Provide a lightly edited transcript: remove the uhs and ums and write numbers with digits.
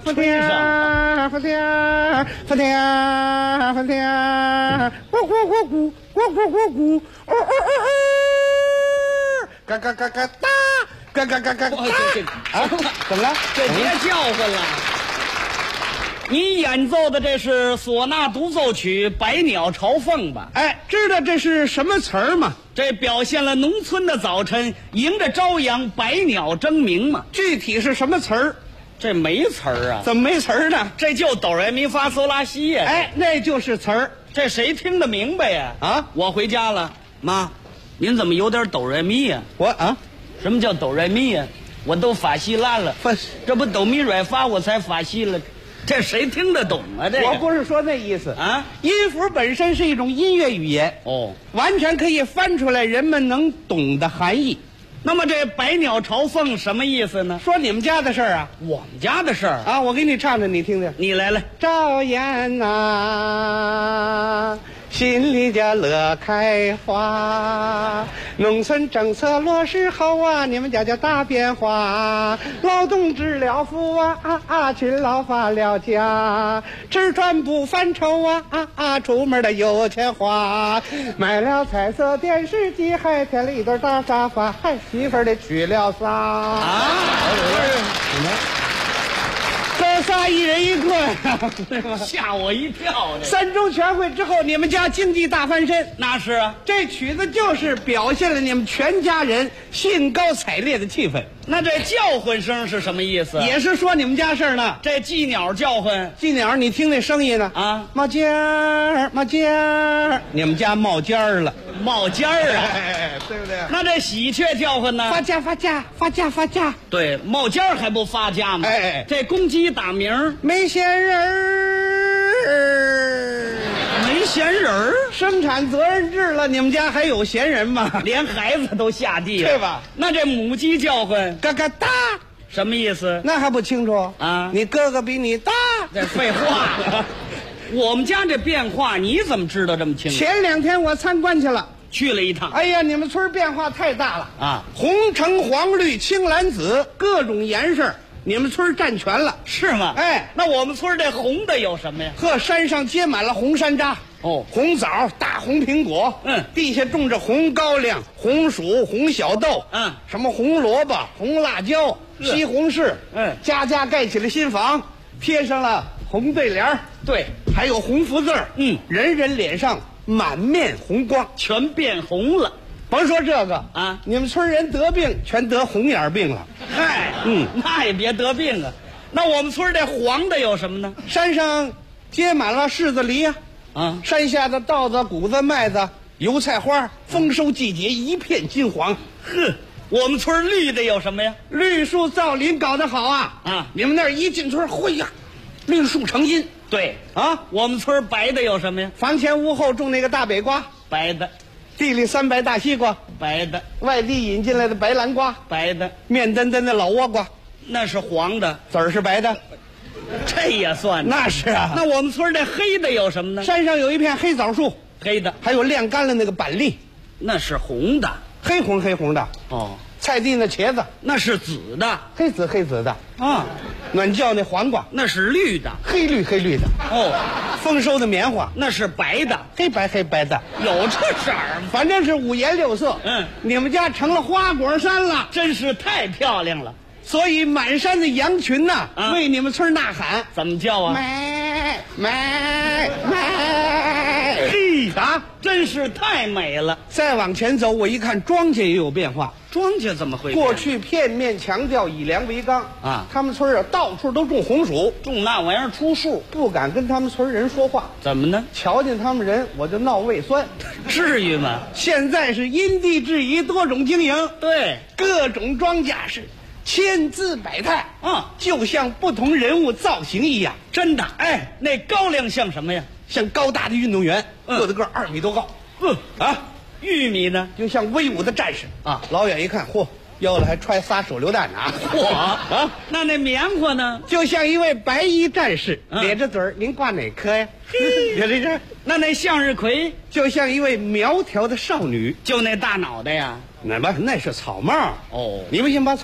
不听不听不听不听，咕咕咕咕咕咕咕咕，嘎嘎嘎嘎哒，嘎嘎嘎嘎哒。啊，怎么了？ 这别叫唤了。你演奏的这是唢呐独奏曲《百鸟朝凤》吧？ 哎，知道这是什么词儿吗？ 这表现了农村的早晨迎着朝阳，百鸟争鸣嘛。 具体是什么词儿？ 这没词儿啊？ 怎么没词儿呢？ 这就哆来咪发嗦拉西呀。 哎，那就是词儿。 这谁听得明白呀？ 啊， 我回家了，妈，您怎么有点哆来咪呀？ 我啊， 什么叫哆来咪呀？我都发稀烂了，这不哆咪软发我才发稀了。这谁听得懂啊？这个我不是说那意思啊， 音符本身是一种音乐语言， 哦， 完全可以翻出来人们能懂的含义。 那么这百鸟朝凤什么意思呢？ 说你们家的事儿啊， 我们家的事儿啊，我给你唱唱，你听听。 你来。 赵燕呐，心里家乐开花，农村政策落实好啊，你们家叫大变化，劳动治了福啊，勤劳发了家，吃穿不犯愁啊，出门的有钱花，买了彩色电视机，还添了一对大沙发，还媳妇儿的娶了仨啊， 什么？哥仨一人一个呀， 吓我一跳！ 三中全会之后，你们家经济大翻身， 那是啊。 这曲子就是表现了你们全家人兴高采烈的气氛。 那这叫唤声是什么意思？ 也是说你们家事儿呢。 这鸡鸟叫唤， 鸡鸟，你听那声音呢？ 啊， 冒尖儿，冒尖儿，你们家冒尖儿了， 冒尖儿啊， 对不对？ 那这喜鹊叫唤呢？ 发家发家发家发家。 对，冒尖儿还不发家吗？ 哎， 这公鸡打鸣， 没闲人儿， 没闲人儿， 生产责任制了，你们家还有闲人吗？ 连孩子都下地了， 对吧？ 那这母鸡叫唤， 嘎嘎哒， 什么意思？ 那还不清楚啊？ 你哥哥比你大， 这废话。我们家这变化你怎么知道这么清楚？ 前2天我参观去了， 去了一趟。 哎呀，你们村变化太大了啊！ 红橙黄绿青蓝紫各种颜色，你们村占全了， 是吗？ 哎， 那我们村这红的有什么呀？ 呵，山上结满了红山楂， 哦， 红枣、大红苹果，地下种着红高粱、红薯、红小豆，什么红萝卜、红辣椒、西红柿，家家盖起了新房，贴上了红对联， 对， 还有红福字儿，人人脸上满面红光， 全变红了。 甭说这个啊， 你们村人得病全得红眼病了。 嗨，那也别得病啊。那我们村这黄的有什么呢？ 山上结满了柿子梨啊， 山下的稻子、谷子、麦子、油菜花，丰收季节一片金黄。 哼，我们村绿的有什么呀？ 绿树造林搞得好啊！你们那儿一进村，会呀，绿树成荫。 对啊，我们村白的有什么呀？ 房前屋后种那个大北瓜， 白的； 地里3白大西瓜， 白的； 外地引进来的白南瓜， 白的； 面墩墩的老倭瓜， 那是黄的， 籽儿是白的。 这也算？ 那是啊。 那我们村这黑的有什么呢？ 山上有一片黑枣树， 黑的； 还有晾干了那个板栗， 那是红的， 黑红黑红的。 哦， 菜地那茄子， 那是紫的， 黑紫黑紫的啊。 暖窖那黄瓜， 那是绿的， 黑绿黑绿的。 哦， 丰收的棉花， 那是白的， 黑白黑白的。 有这色儿吗？ 反正是5颜6色。你们家成了花果山了， 真是太漂亮了。 所以满山的羊群呐，为你们村呐喊， 怎么叫啊？ 美美美！ 嘿啊，真是太美了。 再往前走，我一看庄稼也有变化。 庄稼怎么会？ 过去片面强调以粮为纲啊， 他们村到处都种红薯， 种那玩意儿出树， 不敢跟他们村人说话。 怎么呢？ 瞧见他们人我就闹胃酸， 至于吗？ 现在是因地制宜，多种经营， 对， 各种庄稼是千姿百态就像不同人物造型一样。 真的，哎，那高粱像什么呀？ 像高大的运动员，个子个2米多高。 玉米呢， 就像威武的战士啊！老远一看，嚯，腰里还揣仨手榴弹呢啊！ 嚯啊！那棉花呢？ 就像一位白衣战士，咧着嘴儿，您挂哪科呀？有这个。 那向日葵就像一位苗条的少女， 就那大脑袋呀？ 那是草帽哦， 你不信把